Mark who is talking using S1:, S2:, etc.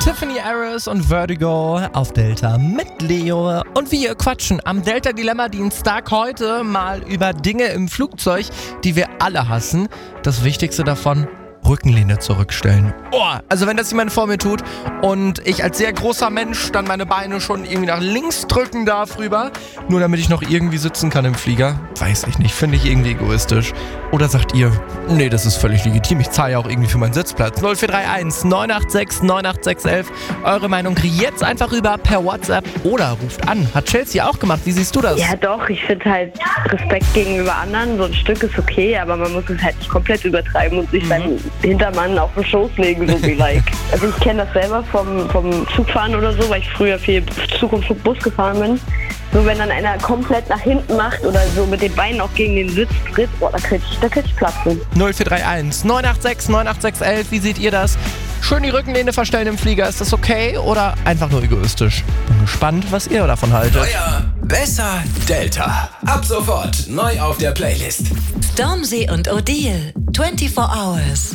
S1: Tiffany Harris und Vertigo auf Delta mit Leo. Und wir quatschen am Delta-Dilemma-Dienstag heute mal über Dinge im Flugzeug, die wir alle hassen. Das Wichtigste davon: Rückenlehne zurückstellen. Also wenn das jemand vor mir tut und ich als sehr großer Mensch dann meine Beine schon irgendwie nach links drücken darf rüber, nur damit ich noch irgendwie sitzen kann im Flieger, weiß ich nicht, finde ich irgendwie egoistisch. Oder sagt ihr, nee, das ist völlig legitim, ich zahle ja auch irgendwie für meinen Sitzplatz. 0431 986 98611. Eure Meinung jetzt einfach rüber per WhatsApp oder ruft an. Hat Chelsea auch gemacht, wie siehst du das?
S2: Ja doch, ich finde halt Respekt gegenüber anderen, so ein Stück ist okay, aber man muss es halt nicht komplett übertreiben und sich beim Hintermann auf den Schoß legen, so wie like. Also ich kenne das selber vom Zugfahren oder so, weil ich früher viel Zug und Bus gefahren bin. So wenn dann einer komplett nach hinten macht oder so mit den Beinen auch gegen den Sitz tritt, da krieg ich Platzen.
S1: 0431 986 98611, wie seht ihr das? Schön die Rückenlehne verstellen im Flieger, ist das okay oder einfach nur egoistisch? Bin gespannt, was ihr davon haltet.
S3: Euer Besser Delta. Ab sofort neu auf der Playlist.
S4: Stormzy und Odile. 24 Hours.